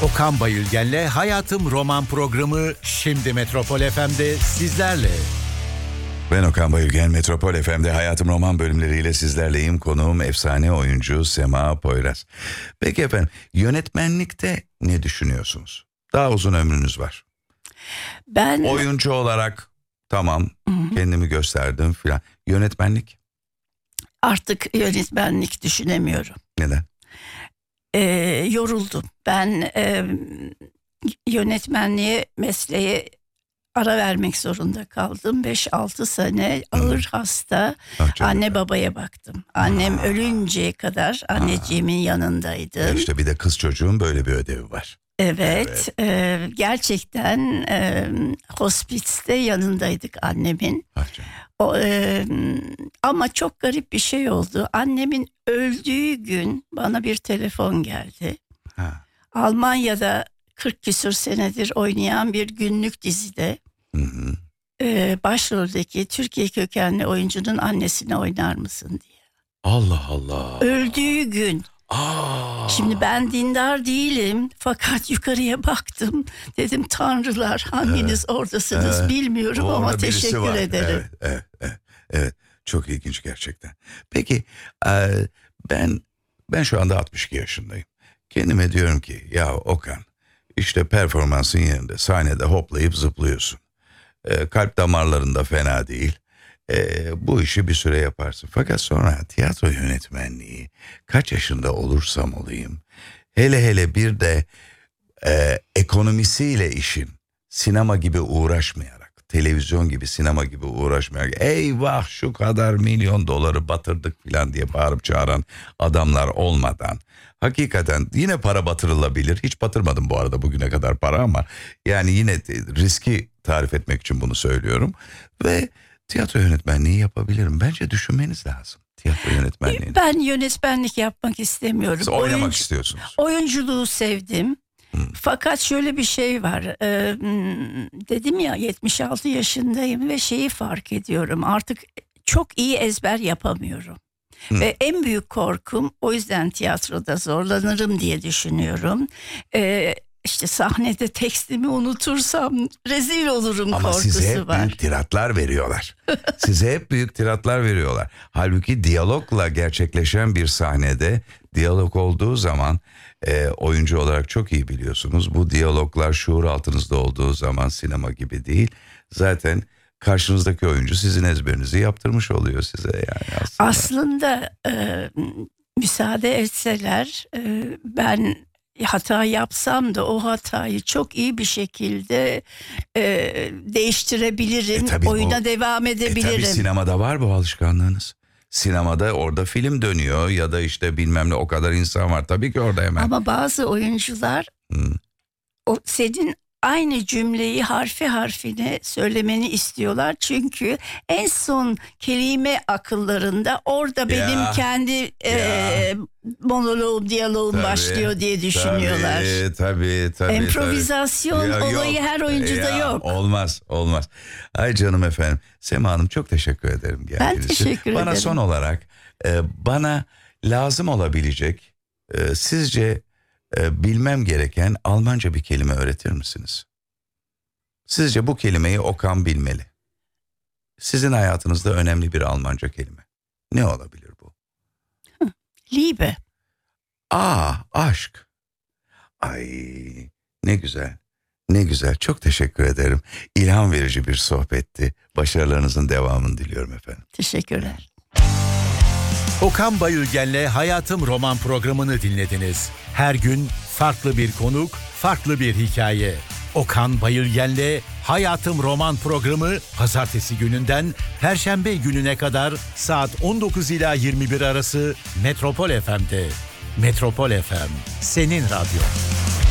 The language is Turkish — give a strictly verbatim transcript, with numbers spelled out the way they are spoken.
Okan Bayülgen'le Hayatım Roman programı şimdi Metropol F M'de sizlerle. Ben Okan Bayülgen, Metropol F M'de Hayatım Roman bölümleriyle sizlerleyim. Konuğum efsane oyuncu Sema Poyraz. Peki efendim, yönetmenlikte ne düşünüyorsunuz? Daha uzun ömrünüz var. Ben oyuncu olarak tamam, Hı-hı. kendimi gösterdim filan. Yönetmenlik? Artık yönetmenlik düşünemiyorum. Neden? Ee, yoruldum. Ben e, yönetmenliğe, mesleğe ara vermek zorunda kaldım. beş altı sene ağır Hı. hasta ah, anne babaya baktım. Annem Aa. ölünceye kadar anneciğimin Aa. yanındaydım. İşte bir de kız çocuğun böyle bir ödevi var. Evet, evet. E, gerçekten e, hospiste yanındaydık annemin. O, e, ama çok garip bir şey oldu. Annemin öldüğü gün bana bir telefon geldi. Ha. Almanya'da kırk küsur senedir oynayan bir günlük dizide hı hı. E, başroldeki Türkiye kökenli oyuncunun annesini oynar mısın diye. Allah Allah. Öldüğü gün. Aa. Şimdi ben dindar değilim fakat yukarıya baktım, dedim tanrılar hanginiz evet. oradasınız evet. bilmiyorum Orada ama teşekkür var. ederim. Evet, evet, evet, evet, çok ilginç gerçekten. Peki e, ben ben şu anda altmış iki yaşındayım. Kendime diyorum ki ya Okan, işte performansın yerinde, sahnede hoplayıp zıplıyorsun. E, kalp damarlarında fena değil. E, bu işi bir süre yaparsın. Fakat sonra tiyatro yönetmenliği kaç yaşında olursam olayım, hele hele bir de e, ekonomisiyle işin, sinema gibi uğraşmayarak, televizyon gibi, sinema gibi uğraşmayarak, eyvah şu kadar milyon doları batırdık falan diye bağırıp çağıran adamlar olmadan, hakikaten yine para batırılabilir. Hiç batırmadım bu arada bugüne kadar para, ama yani yine riski tarif etmek için bunu söylüyorum. Ve tiyatro yönetmenliği yapabilirim. Bence düşünmeniz lazım tiyatro yönetmenliğini. Ben yönetmenlik yapmak istemiyorum. Siz oynamak Oyuncu, istiyorsunuz. Oyunculuğu sevdim. Hmm. Fakat şöyle bir şey var. Ee, dedim ya yetmiş altı yaşındayım ve şeyi fark ediyorum. Artık çok iyi ezber yapamıyorum. Hmm. Ve en büyük korkum, o yüzden tiyatroda zorlanırım diye düşünüyorum. Ee, İşte sahnede tekstimi unutursam rezil olurum Ama korkusu var. Ama size hep var. büyük tiratlar veriyorlar. Size hep büyük tiratlar veriyorlar. Halbuki diyalogla gerçekleşen bir sahnede, diyalog olduğu zaman e, oyuncu olarak çok iyi biliyorsunuz. Bu diyaloglar şuur altınızda olduğu zaman sinema gibi değil. Zaten karşınızdaki oyuncu sizin ezberinizi yaptırmış oluyor size yani aslında. Aslında e, müsaade etseler e, ben hata yapsam da o hatayı çok iyi bir şekilde e, değiştirebilirim. E Oyuna bu, devam edebilirim. E tabii sinemada var bu alışkanlığınız. Sinemada orada film dönüyor ya da işte bilmem ne, o kadar insan var. Tabii ki orada hemen. Ama bazı oyuncular hmm. o senin aynı cümleyi harfi harfine söylemeni istiyorlar. Çünkü en son kelime akıllarında orada benim ya, kendi e, monoloğum, diyaloğum tabii, başlıyor diye düşünüyorlar. Tabii tabii. tabii İmprovizasyon tabii. olayı yok. Her oyuncuda ya, yok. Olmaz olmaz. Ay canım efendim. Sema Hanım, çok teşekkür ederim geldiğiniz için. Ben teşekkür bana ederim. Son olarak e, bana lazım olabilecek e, sizce e, bilmem gereken Almanca bir kelime öğretir misiniz? Sizce bu kelimeyi Okan bilmeli. Sizin hayatınızda önemli bir Almanca kelime. Ne olabilir bu? Liebe. Aa, aşk. Ay, ne güzel. Ne güzel. Çok teşekkür ederim. İlham verici bir sohbetti. Başarılarınızın devamını diliyorum efendim. Teşekkürler. Okan Bayülgen'le Hayatım Roman programını dinlediniz. Her gün farklı bir konuk, farklı bir hikaye. Okan Bayülgen'le Hayatım Roman programı pazartesi gününden perşembe gününe kadar saat on dokuz ila yirmi bir arası Metropol F M'de. Metropol F M, senin radyo.